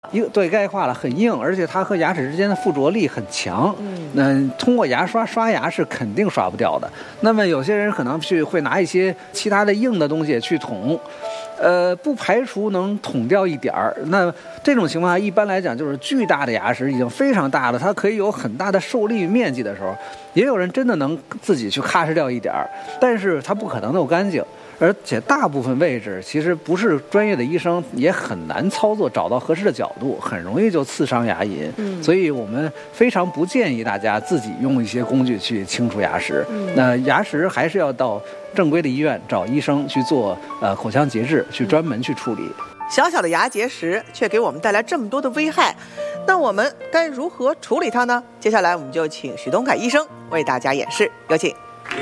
对，钙化了，很硬，而且它和牙齿之间的附着力很强。通过牙刷刷牙是肯定刷不掉的。那么有些人可能会拿一些其他的硬的东西去捅，不排除能捅掉一点儿。那这种情况下，一般来讲就是巨大的牙齿已经非常大了，它可以有很大的受力面积的时候，也有人真的能自己去咔哧掉一点儿，但是它不可能弄干净。而且大部分位置其实不是专业的医生也很难操作，找到合适的角度，很容易就刺伤牙龈。所以我们非常不建议大家自己用一些工具去清除牙石。那牙石还是要到正规的医院找医生去做口腔节制，去专门去处理。 小小的牙结石却给我们带来这么多的危害，那我们该如何处理它呢？接下来我们就请许东凯医生为大家演示，有请。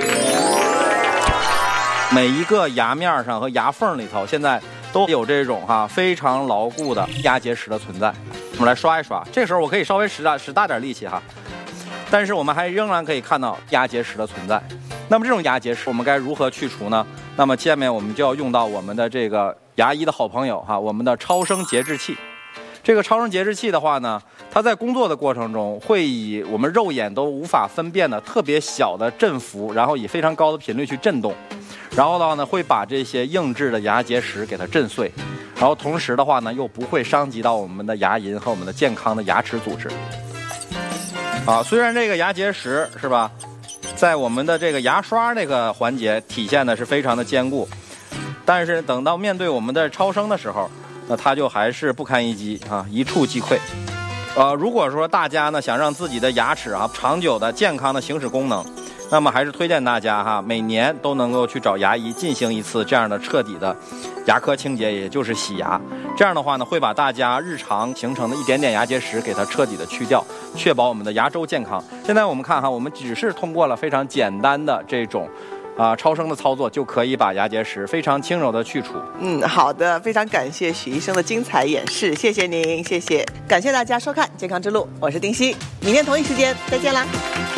每一个牙面上和牙缝里头，现在都有这种非常牢固的牙结石的存在。我们来刷一刷，这时候我可以稍微使大点力气但是我们还仍然可以看到牙结石的存在。那么这种牙结石我们该如何去除呢？那么下面我们就要用到我们的这个牙医的好朋友我们的超声节制器。这个超声节制器的话呢，它在工作的过程中会以我们肉眼都无法分辨的特别小的振幅，然后以非常高的频率去震动。然后呢，会把这些硬质的牙结石给它震碎，然后同时的话呢，又不会伤及到我们的牙龈和我们的健康的牙齿组织。虽然这个牙结石是吧，在我们的这个牙刷这个环节体现的是非常的坚固，但是等到面对我们的超声的时候，那它就还是不堪一击一触即溃。如果说大家呢想让自己的牙齿长久的健康的行使功能，那么还是推荐大家每年都能够去找牙医进行一次这样的彻底的牙科清洁，也就是洗牙。这样的话呢，会把大家日常形成的一点点牙结石给它彻底的去掉，确保我们的牙周健康。现在我们看我们只是通过了非常简单的这种超声的操作，就可以把牙结石非常轻柔的去除。 好的，非常感谢许医生的精彩演示，谢谢您，谢谢，感谢大家收看《健康之路》，我是丁希，明天同一时间再见啦。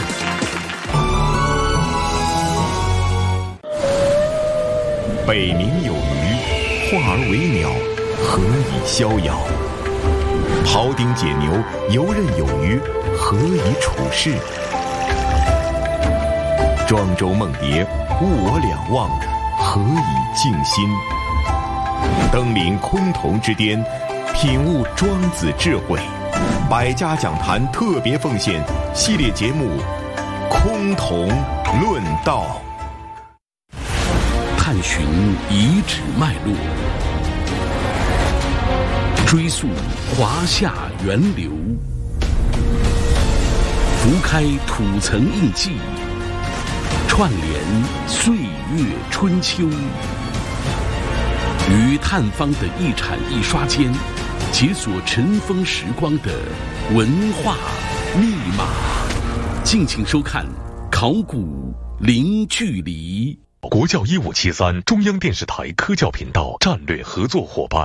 北冥有鱼，化而为鸟，何以逍遥？庖丁解牛，游刃有余，何以处世？庄周梦蝶，物我两忘，何以静心？登临崆峒之巅，品悟庄子智慧。百家讲坛特别奉献系列节目《崆峒论道》， 探寻遗址脉络，追溯华夏源流，拂开土层印记，串联岁月春秋。于探方的一铲一刷间，解锁尘封时光的文化密码。敬请收看《考古零距离》。 国教1573中央电视台科教频道战略合作伙伴。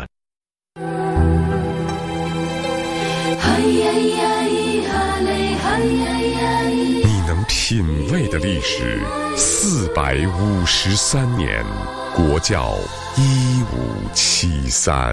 你能品味的历史453年，国教1573。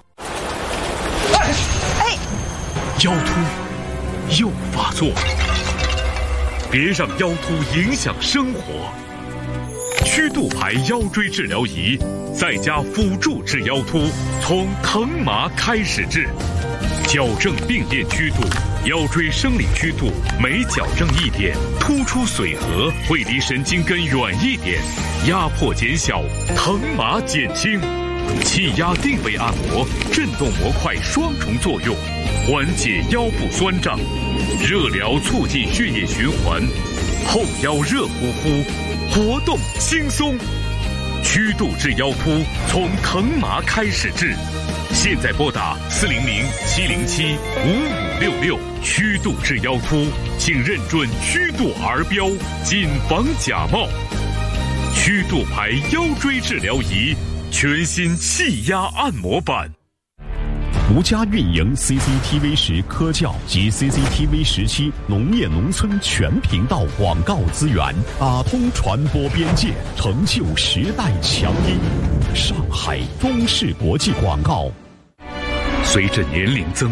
腰突又发作，别让腰突影响生活。曲度牌腰椎治疗仪，在家辅助治腰突，从疼麻开始治，矫正病变曲度。腰椎生理曲度每矫正一点，突出髓核，会离神经根远一点，压迫减小，疼麻减轻。气压定位按摩，震动模块双重作用，缓解腰部酸胀。热疗促进血液循环，后腰热乎乎，活动轻松。曲度治腰突，从疼麻开始治。现在拨打400-707-5566，曲度治腰突，请认准曲度儿标，谨防假冒。曲度牌腰椎治疗仪，全新气压按摩版。 独家运营 CCTV10科教及 CCTV17农业农村全频道广告资源，打通传播边界，成就时代强音。上海中视国际广告。 随着年龄增